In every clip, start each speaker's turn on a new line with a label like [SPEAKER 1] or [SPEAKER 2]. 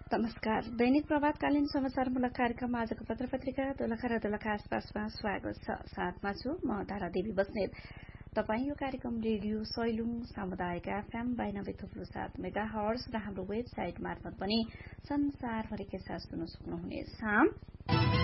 [SPEAKER 1] नमस्कार। दैनिक प्रभातकालीन समाचारमूलक कार्यक्रम आजको पत्रपत्रिका दोलखा र दोलखा आसपासमा स्वागत छ। साथमा छु म धारा देवी बस्नेत। तपाई यो कार्यक्रम रेडियो सैलुङ सामुदायिक एफएम 92.7 मेगाहर्ज र हाम्रो वेबसाइट मार्फत पनि संसारभरिकै साथ सुन्न सक्नुहुनेछ।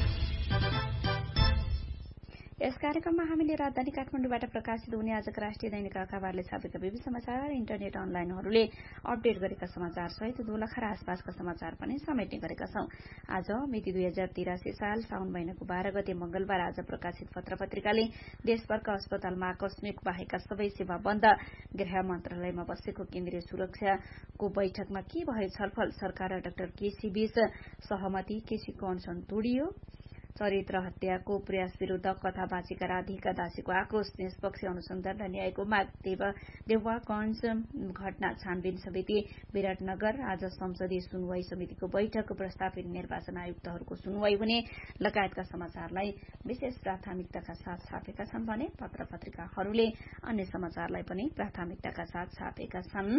[SPEAKER 1] यस कार्यक्रममा हामीले राजधानी काठमाडौँबाट प्रकाशित हुने आजका राष्ट्रिय दैनिक अखबारले छापेका विविध समाचार, इन्टरनेट अनलाइनहरूले अपडेट गरेका समाचार सहित दोलखा र आसपासका समाचार पनि समेट्ने गरेका छौं। आज मिति 2083 साल साउन महिनाको 12 गते मंगलबार आज प्रकाशित पत्रपत्रिकाले देशभरका अस्पतालमा आकस्मिक बाहेकका सबै सेवा बन्द, गृह मन्त्रालयमा बसेको केन्द्रीय सुरक्षाको बैठकमा के भयो छलफल, सरकार र डाक्टर केसी बीच सहमति, केसीको अनशन तोडियो, चरित्र हत्याको प्रयास विरूद्ध कथा बाँचेका राधिका दासीको आक्रोश, निष्पक्ष अनुसन्धान र न्यायको माग, देवागंज घटना छानबिन समिति विराटनगर, आज संसदीय सुनवाई समितिको बैठक, प्रस्तावित निर्वाचन आयुक्तहरूको सुनवाई हुने लगायतका समाचारलाई विशेष प्राथमिकताका साथ छापेका छन् भने पत्र-पत्रिकाहरूले अन्य समाचारलाई पनि प्राथमिकताका साथ छापेका छन्।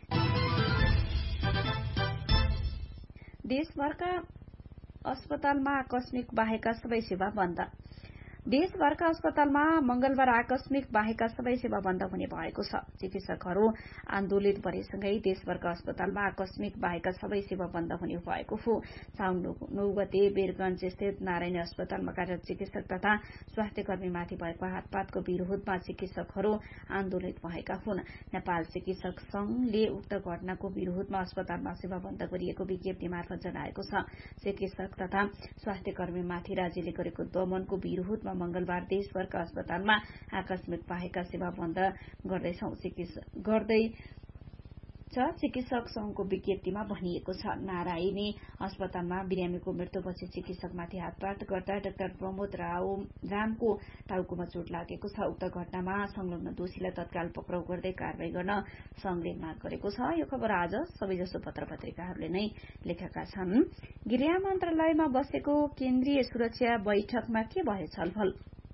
[SPEAKER 1] देशभरका अस्पतालमा आकस्मिक बाहेकका सबै सेवा बन्द। देशभरका अस्पतालमा मंगलबार आकस्मिक बाहेकका सबै सेवा बन्द हुने भएको छ। चिकित्सकहरू आन्दोलित भएसँगै देशभरका अस्पतालमा आकस्मिक बाहेकका सबै सेवा बन्द हुने भएको हो। साउन 9 गते वीरगंज स्थित नारायणी अस्पतालमा कार्यरत चिकित्सक तथा स्वास्थ्यकर्मीमाथि भएको हातपातको विरोधमा चिकित्सकहरू आन्दोलित भएका हुन्। नेपाल चिकित्सक संघले उक्त घटनाको विरोधमा अस्पतालमा सेवा बन्द गरिएको विज्ञप्ति मार्फत जनाएको छ। चिकित्सक तथा स्वास्थ्यकर्मीमाथि राज्यले गरेको दमनको विरोधमा मंगलबार देशभरका अस्पतालमा आकस्मिक बाहेकका सेवा बन्द गर्दैछ चिकित्सक संघको विज्ञप्तिमा भनिएको छ। नारायणी अस्पतालमा बिरामीको मृत्युपछि चिकित्सकमाथि हातपात गर्दा डाक्टर प्रमोद रामको टाउकोमा चोट लागेको छ। उक्त घटनामा संलग्न दोषीलाई तत्काल पक्राउ गर्दै कारवाही गर्न संघले माग गरेको छ। यो खबर आज सबैजसो पत्र-पत्रिकाहरूले नै लेखेका छन्। गृह मन्त्रालयमा बसेको केन्द्रीय सुरक्षा बैठकमा के भयो छलफल?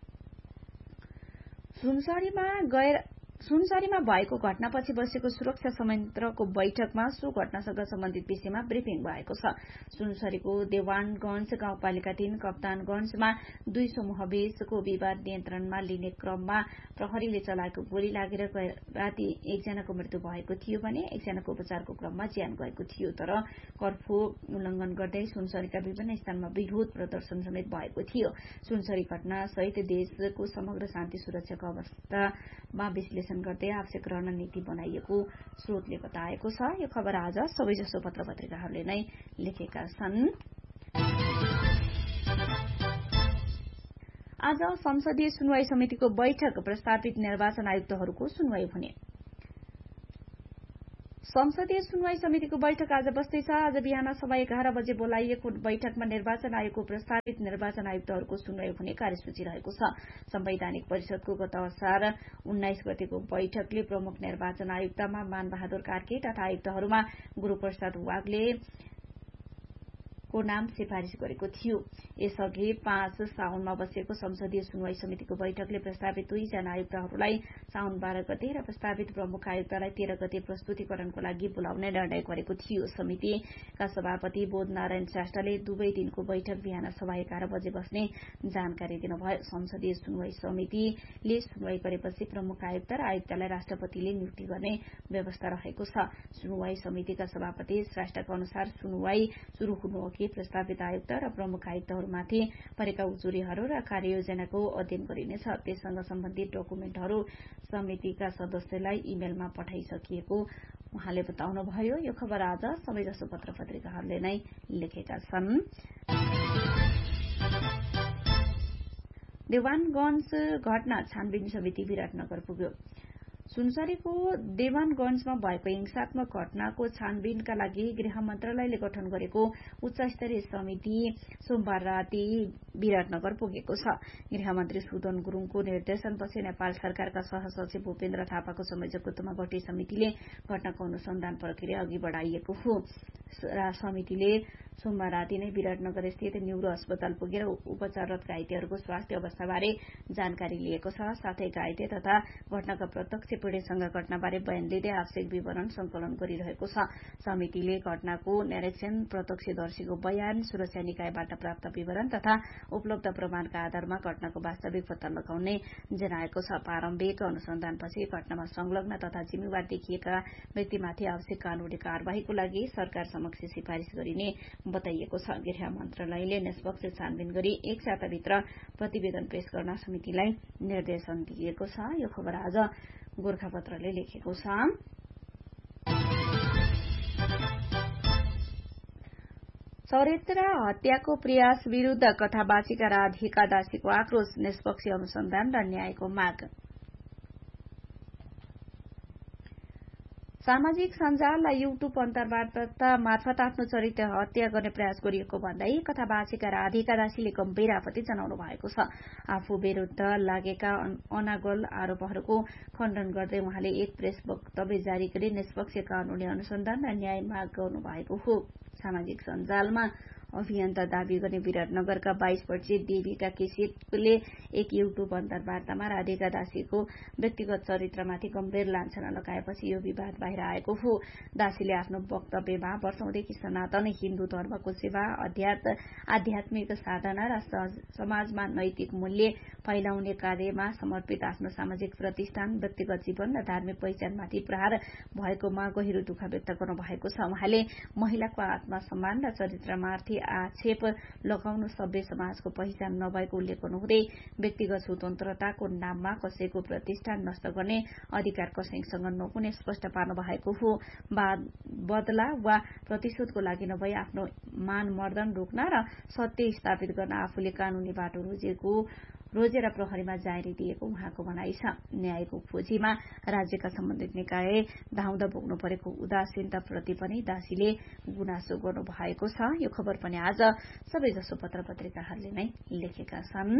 [SPEAKER 1] सुनसरीमा भएको घटनापछि बसेको सुरक्षा संयन्त्रको बैठकमा सो घटनासँग सम्बन्धित विषयमा ब्रिफिङ भएको छ। सुनसरीको देवानगंज गाउँपालिका 3 कप्तानगंजमा 2 समूहबीचको विवाद नियन्त्रणमा लिने क्रममा प्रहरीले चलाएको गोली लागेर राति एकजनाको मृत्यु भएको थियो भने एकजनाको उपचारको क्रममा ज्यान गएको थियो। तर कर्फ्यू उल्लंघन गर्दै सुनसरीका विभिन्न स्थानमा विरोध प्रदर्शन समेत भएको थियो। सुनसरी घटना सहित देशको समग्र शान्ति सुरक्षाको अवस्थामा विश्लेषण गर्दै आवश्यक रणनीति बनाइएको स्रोतले बताएको छ। यो खबर आज सबैजसो पत्र-पत्रिकाहरूले नै लेखेका छन्। आज संसदीय सुनवाई समितिको बैठक, प्रस्तावित निर्वाचन आयुक्तहरूको सुनवाई हुने। संसदीय सुनवाई समितिको बैठक आज बस्दैछ। आज बिहान 11:15 बजे बोलाइएको बैठकमा निर्वाचन आयोगको प्रस्तावित निर्वाचन आयुक्तहरूको सुनवाई हुने कार्यसूची रहेको छ। संवैधानिक परिषदको गत असार 19 गतेको बैठकले प्रमुख निर्वाचन आयुक्तमा मानबहादुर कार्की तथा आयुक्तहरूमा गुरूप्रसाद वाग्ले को नाम सिफारिश गरेको थियो। यसअघि 5 साउनमा बसेको संसदीय सुनवाई समितिको बैठकले प्रस्तावित 2 जना आयुक्तहरूलाई साउन 12 गते र प्रस्तावित प्रमुख आयुक्तलाई 13 गते प्रस्तुतिकरणको लागि बोलाउने निर्णय गरेको थियो। समितिका सभापति बोधनारायण श्रेष्ठले दुवै दिनको बैठक बिहान 11:15 बजे बस्ने जानकारी दिनुभयो। संसदीय सुनवाई समितिले सुनवाई गरेपछि प्रमुख आयुक्त र आयुक्तलाई राष्ट्रपतिले नियुक्ति गर्ने व्यवस्था रहेको छ। सुनवाई समितिका सभापति श्रेष्ठका अनुसार सुनवाई शुरू हुनुअघि प्रस्तावित आयुक्त र प्रमुख आयुक्तहरूमाथि परेका उजुरीहरू र कार्ययोजनाको अध्ययन गरिनेछ। त्यससँग सम्बन्धित डकुमेन्टहरू समितिका सदस्यलाई इमेलमा पठाइसकिएको उहाँले बताउनुभयो। यो खबर आज सबैजसो पत्र-पत्रिकाहरूले नै लेखेका छन्। देवानगंज घटना छानबिन समिति विराटनगर पुग्यो। सुनसरीको देवानगंजमा भएको हिंसात्मक घटनाको छानबिनका लागि गृह मन्त्रालयले गठन गरेको उच्च स्तरीय समिति सोमबार राति विराटनगर पुगेको छ। गृहमन्त्री सुदन गुरूङको निर्देशनपछि नेपाल सरकारका सहसचिव भूपेन्द्र थापाको संयोजकत्वमा गठित समितिले घटनाको अनुसन्धान प्रक्रिया अघि बढ़ाइएको हो। समितिले सोमबार राति नै विराटनगर स्थित न्यूरो अस्पताल पुगेर उपचाररत घाइतेहरूको स्वास्थ्य अवस्थाबारे जानकारी लिएको छ। साथै घाइते तथा घटनाका प्रत्यक्ष पीड़ितसँग घटनाबारे बयान लिँदै आवश्यक विवरण संकलन गरिरहेको छ। समितिले घटनाको निरीक्षण, प्रत्यक्षदर्शीको बयान, सुरक्षा निकायबाट प्राप्त विवरण तथा उपलब्ध प्रमाणका आधारमा घटनाको वास्तविक पत्ता लगाउने जनाएको छ। प्रारम्भिक अनुसन्धानपछि घटनामा संलग्न तथा जिम्मेवार देखिएका व्यक्तिमाथि आवश्यक कानूनी कार्यवाहीको लागि सरकार समक्ष सिफारिश गरिने बताइएको छ। गृह मन्त्रालयले निष्पक्ष छानबिन गरी 1 साताभित्र प्रतिवेदन पेश गर्न समितिलाई निर्देशन दिएको छ। यो खबर आज गोरखापत्रले लेखेको छ। चरित्र हत्याको प्रयास विरूद्ध कथावाचिका राधिका दासीको आक्रोश, निष्पक्ष अनुसन्धान र न्यायको माग। सामाजिक सञ्जाल र युट्युब अन्तर्वार्ता मार्फत आफ्नो चरित्र हत्या गर्ने प्रयास गरिएको भन्दै कथावाचिका राधिका दासीले गम्भीर आपत्ति जनाउनु भएको छ। आफू विरूद्ध लागेका अनागोल आरोपहरूको खण्डन गर्दै उहाँले एक प्रेस वक्तव्य जारी गरी निष्पक्ष कानूनी अनुसन्धान र न्याय माग गर्नु भएको हो। सामाजिक सञ्जालमा अभियन्ता दावी गर्ने विराटनगरका 22 वर्षीय देविका केसीले एक युट्युब अन्तर्वार्तामा राधिका दासीको व्यक्तिगत चरित्रमाथि गम्भीर लाञ्छना लगाएपछि यो विवाद बाहिर आएको हो। दासीले आफ्नो वक्तव्यमा वर्षौंदेखि सनातन हिन्दू धर्मको सेवा, आध्यात्मिक साधना र समाजमा नैतिक मूल्य फैलाउने कार्यमा समर्पित आफ्नो सामाजिक प्रतिष्ठान, व्यक्तिगत जीवन र धार्मिक पहिचानमाथि प्रहार भएकोमा गहिरो दुःख व्यक्त गर्नु भएको छ। उहाँले महिलाको आत्मसम्मान र चरित्रमाथि आक्षेप लगाउनु सभ्य समाजको पहिचान नभएको उल्लेख गर्नुहुँदै व्यक्तिगत स्वतन्त्रताको नाममा कसैको प्रतिष्ठान नष्ट गर्ने अधिकार कसैसँग नहुने स्पष्ट पार्नु भएको हो। बदला वा प्रतिशोधको लागि नभई आफ्नो मानमर्दन रोक्न र सत्य स्थापित गर्न आफूले कानूनी बाटो रोजेर प्रहरीमा जारी दिएको उहाँको भनाइ छ। न्यायको खोजीमा राज्यका सम्बन्धित निकाय धाउँदा भोग्नु परेको उदासीनताप्रति पनि दासीले गुनासो गर्नु भएको छ। यो खबर पनि आज सबैजसो पत्र पत्रिकाहरूले नै लेखेका छन्।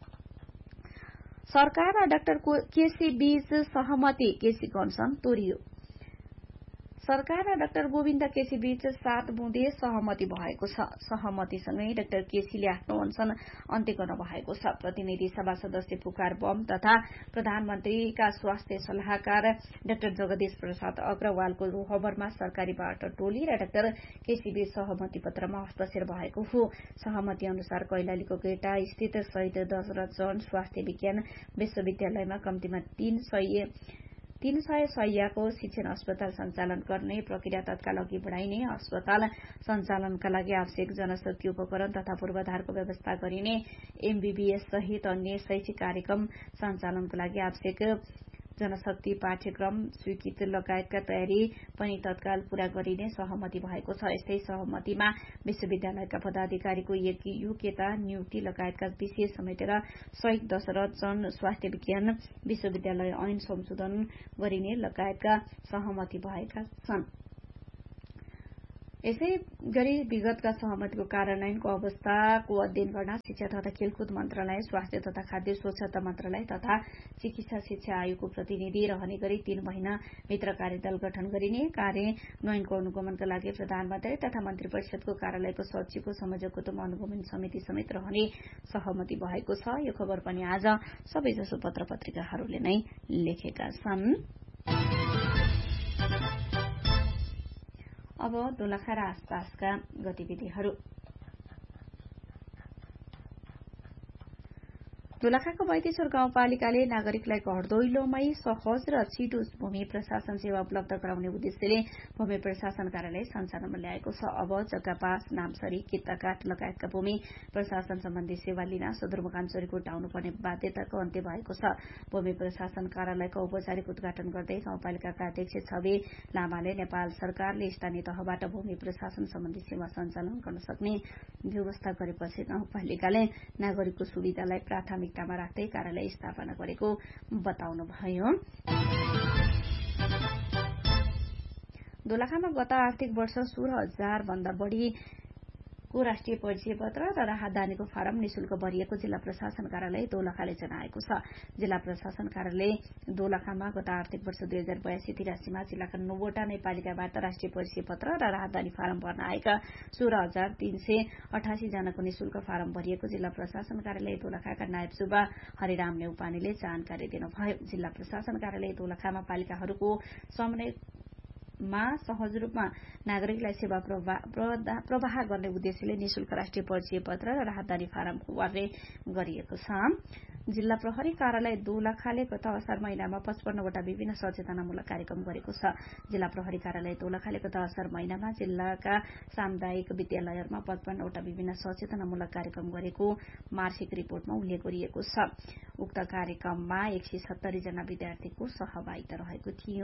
[SPEAKER 1] सरकार र डाक्टर केसी बीच सहमति, केसी कन्सन तोरियो। सरकार र डाक्टर गोविन्द केसी बीच 7 बुँदे सहमति भएको छ। सहमतिसँगै डाक्टर केसीले आफ्नो अनसन अन्त्य गर्न भएको छ। प्रतिनिधि सभा सदस्य पुकार बम तथा प्रधानमन्त्रीका स्वास्थ्य सल्लाहकार डाक्टर जगदीश प्रसाद अग्रवालको रोहबरमा सरकारीबाट टोली र डाक्टर केसी बीच सहमति पत्रमा हस्ताक्षर भएको हो। सहमति अनुसार कैलालीको गेटा स्थित शहीद दशरथ जन स्वास्थ्य विज्ञान विश्वविद्यालयमा कम्तीमा 300 शय्याको शिक्षण अस्पताल सञ्चालन गर्ने प्रक्रिया तत्काल अघि बढ़ाइने, अस्पताल सञ्चालनका लागि आवश्यक जनशक्ति उपकरण तथा पूर्वाधारको व्यवस्था गरिने, एमबीबीएस सहित अन्य शैक्षिक कार्यक्रम सञ्चालनको लागि आवश्यक जनशक्ति पाठ्यक्रम स्वीकृत लगायतका तयारी पनि तत्काल पूरा गरिने सहमति भएको छ। यस्तै सहमतिमा विश्वविद्यालयका पदाधिकारीको योग्यता, नियुक्ति लगायतका विषय समेटेर शहीद दशरथ जन स्वास्थ्य विज्ञान विश्वविद्यालय ऐन संशोधन गरिने लगायतका सहमति भएका छन्। यसै गरी विगतका सहमतिको कार्यान्वयनको अवस्थाको अध्ययन गर्न शिक्षा तथा खेलकुद मन्त्रालय, स्वास्थ्य तथा खाद्य स्वच्छता मन्त्रालय तथा चिकित्सा शिक्षा आयोगको प्रतिनिधि रहने गरी 3 महिना भित्र कार्यदल गठन गरिने, कार्यान्वयनको अनुगमनका लागि प्रधानमन्त्री तथा मन्त्री परिषदको कार्यालयको सचिवको संयोजकत्वमा अनुगमन समिति समेत रहने सहमति भएको छ। यो खबर पनि आज सबैजसो पत्र पत्रिकाहरूले नै लेखेका छन्। अब दोलखा र आसपासका गतिविधिहरू। दोलखाको वैदेश्वर गाउँपालिकाले नागरिकलाई घर दैलोमै सहज र छिटो भूमि प्रशासन सेवा उपलब्ध गराउने उद्देश्यले भूमि प्रशासन कार्यालय सञ्चालनमा ल्याएको छ। अब जग्गा पास, नामसरी, कित्ताकाट लगायतका भूमि प्रशासन सम्बन्धी सेवा लिन सदरमुकाम चोरीकोट आउनुपर्ने बाध्यताको अन्त्य भएको छ। भूमि प्रशासन कार्यालयको औपचारिक उद्घाटन गर्दै गाउँपालिकाका अध्यक्ष छवि लामाले नेपाल सरकारले स्थानीय तहबाट भूमि प्रशासन सम्बन्धी सेवा सञ्चालन गर्न सक्ने व्यवस्था गरेपछि गाउँपालिकाले नागरिकको सुविधालाई प्राथमिकतामा राख्दै कार्यालय स्थापना गरेको बताउनुभयो। दोलखामा गत आर्थिक वर्ष 16,000 भन्दा बढ़ी को राष्ट्रिय परिचय पत्र र राहतदानीको फारम निशुल्क भरिएको जिल्ला प्रशासन कार्यालय दोलखाले जनाएको छ। जिल्ला प्रशासन कार्यालय दोलखामा गत आर्थिक वर्ष 2082-83मा जिल्लाका 9वटा नगरपालिकाबाट राष्ट्रिय परिचय पत्र र राहतदानी फारम भर्न आएका 16,388 जनाको निशुल्क फारम भरिएको जिल्ला प्रशासन कार्यालय दोलखाका नायब सुब्बा हरिराम नेउपानेले जानकारी दिनुभयो। जिल्ला प्रशासन कार्यालय दोलखामा पालिकाहरूको समन्वयमा सहज रूपमा नागरिकलाई सेवा प्रवाह गर्ने उद्देश्यले निशुल्क राष्ट्रिय परिचय पत्र र राहतदानी फारम भर्ने गरिएको छ। जिल्ला प्रहरी कार्यालय दोलखाले गत असार महिनामा 55वटा विभिन्न सचेतनामूलक कार्यक्रम गरेको छ। जिल्ला प्रहरी कार्यालय दोलखाले गत असार महिनामा जिल्लाका सामुदायिक विद्यालयहरूमा 55वटा विभिन्न सचेतनामूलक कार्यक्रम गरेको मार्सिक रिपोर्टमा उल्लेख गरिएको छ। उक्त कार्यक्रममा 170 जना विद्यार्थीको सहभागिता रहेको थियो।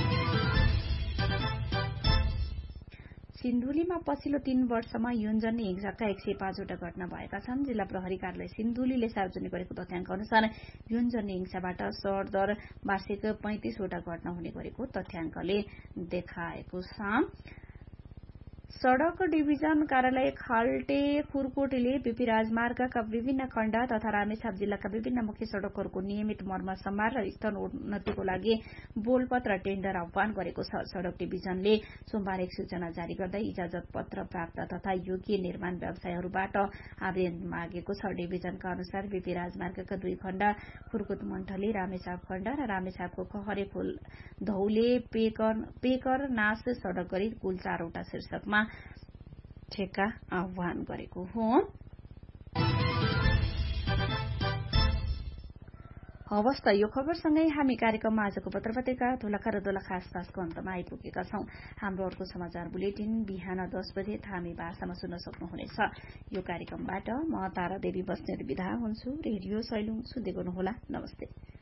[SPEAKER 1] सिन्धुलीमा पछिल्लो 3 वर्षमा यौनजन्य हिंसाका 105वटा घटना भएका छन्। जिल्ला प्रहरी कार्यालय सिन्धुलीले सार्वजनिक गरेको तथ्याङ्क अनुसार यौनजन्य हिंसाबाट सरदर वार्षिक 35वटा घटना हुने गरेको तथ्याङ्कले देखाएको छ। सड़क डिभिजन कार्यालय खाल्टे खुरकोटले बीपी राजमार्गका विभिन्न खण्ड तथा रामेछाप जिल्लाका विभिन्न मुख्य सड़कहरूको नियमित मर्मत सम्भार र स्तरोन्नतिको लागि बोलपत्र टेण्डर आह्वान गरेको छ। सड़क डिभिजनले सोमबार एक सूचना जारी गर्दै इजाजत पत्र प्राप्त तथा योग्य निर्माण व्यवसायहरूबाट आवेदन मागेको छ। डिभिजनका अनुसार बीपी राजमार्गका 2 खण्ड खुरकोट मण्ठली रामेछाप खण्ड र रामेछापको खहरे धौले पेकर नास सड़क गरी कुल 4वटा शीर्षकमा ठेक्का आह्वान गरेको हो। हवस् त यो खबरसँगै हामी कार्यक्रममा आजको पत्रपत्रिका दोलखा र दोलखा आसपासको अन्तमा आइपुगेका छौं। हाम्रो अर्को समाचार बुलेटिन बिहान 10 बजे थामी भाषामा सुन्न सक्नुहुनेछ। यो कार्यक्रमबाट म तारा देवी बस्नेत बिदा हुन्छु। रेडियो सैलुङ सुन्दै गर्नुहोला। नमस्ते।